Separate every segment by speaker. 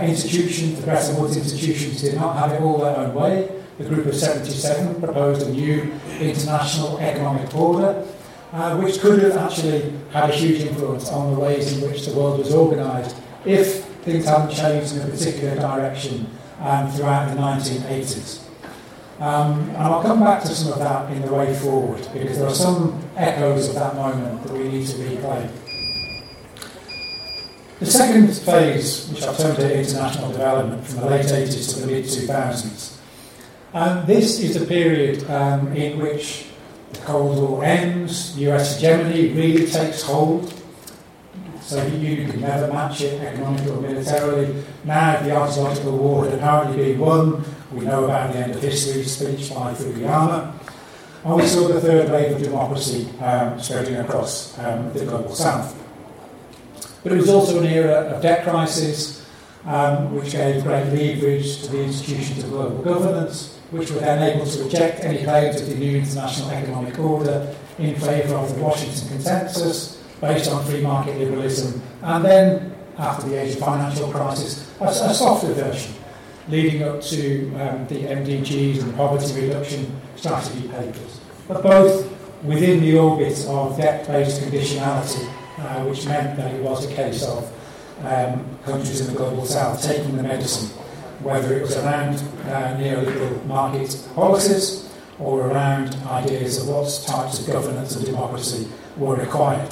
Speaker 1: institutions, the Bretton Woods institutions, did not have it all their own way. The Group of 77 proposed a new international economic order, which could have actually had a huge influence on the ways in which the world was organised if things hadn't changed in a particular direction throughout the 1980s. And I'll come back to some of that in the way forward, because there are some echoes of that moment that we need to reclaim. The second phase, which I've termed international development, from the late 80s to the mid-2000s, this is a period in which the Cold War ends, US hegemony really takes hold. Soviet Union could never match it economically or militarily. Now the ideological war had apparently been won. We know about the end of history speech by Fukuyama. And we saw the third wave of democracy spreading across the global south. But it was also an era of debt crisis, which gave great leverage to the institutions of global governance, which were then able to reject any claims of the new international economic order in favour of the Washington Consensus, based on free market liberalism, and then, after the age of financial crisis, a softer version, leading up to the MDGs and the poverty reduction strategy papers, but both within the orbit of debt-based conditionality, which meant that it was a case of countries in the global south taking the medicine, whether it was around neoliberal market policies or around ideas of what types of governance and democracy were required.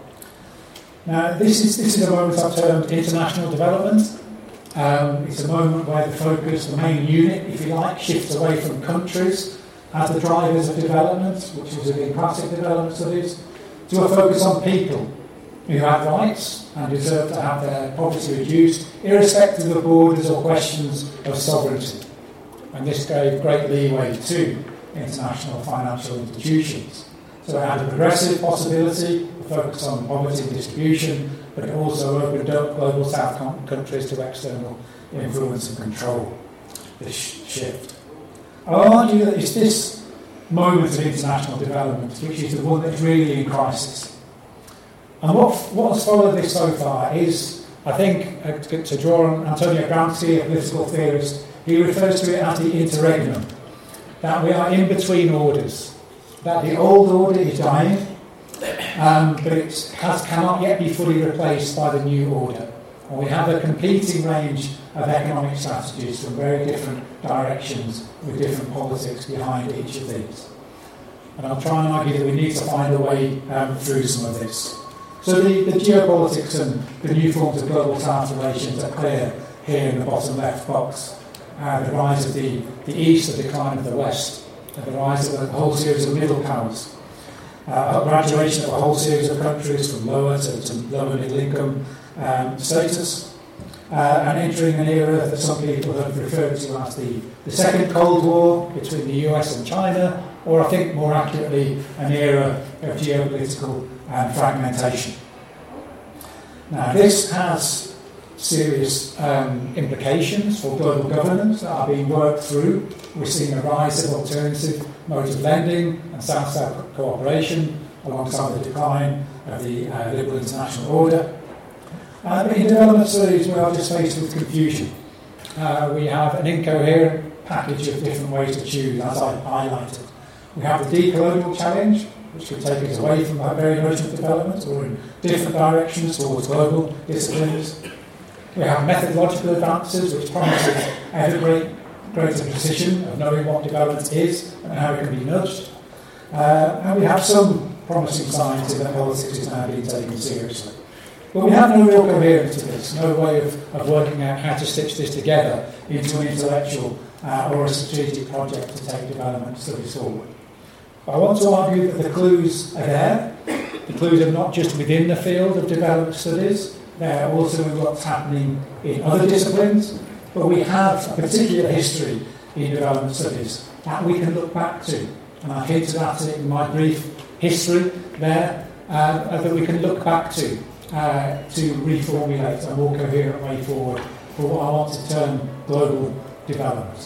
Speaker 1: Now, this is a moment I've termed international development. It's a moment where the focus, the main unit, if you like, shifts away from countries as the drivers of development, which was in classic development studies, to a focus on people who have rights and deserve to have their poverty reduced, irrespective of borders or questions of sovereignty. And this gave great leeway to international financial institutions. So it had a progressive possibility, a focus on poverty distribution, but it also opened up global south countries to external influence and control, this shift. I'll argue that it's this moment of international development which is the one that's really in crisis. And what has followed this so far is, I think, to draw on Antonio Gramsci, a political theorist, he refers to it as the interregnum, that we are in between orders, that the old order is dying, but it cannot yet be fully replaced by the new order. And we have a competing range of economic strategies from very different directions with different politics behind each of these. And I'll try and argue that we need to find a way through some of this. So the geopolitics and the new forms of global south relations are clear here in the bottom left box. The rise of the East, the decline of the West, the rise of a whole series of middle powers, graduation of a whole series of countries from lower to lower middle income status, and entering an era that some people have referred to as the second Cold War between the US and China, or I think more accurately, an era of geopolitical fragmentation. Now, this has serious implications for global governance that are being worked through. We're seeing a rise of alternative modes of lending and South-South cooperation alongside the decline of the liberal international order. But in development studies, we are just faced with confusion. We have an incoherent package of different ways to choose, as I highlighted. We have the decolonial challenge, which could take us away from that very notion of development or in different directions towards global disciplines. We have methodological advances, which promises ever greater precision of knowing what development is and how it can be nudged. And we have some promising signs that politics is now being taken seriously. But we have no real coherence to this, no way of working out how to stitch this together into an intellectual or a strategic project to take development studies forward. I want to argue that the clues are there. The clues are not just within the field of development studies, they're also in what's happening in other disciplines, but we have a particular history in development studies that we can look back to. And I hinted at it in my brief history there, that we can look back to reformulate a more coherent way forward for what I want to term global development.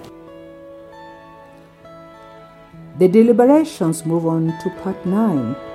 Speaker 2: The deliberations move on to part 9.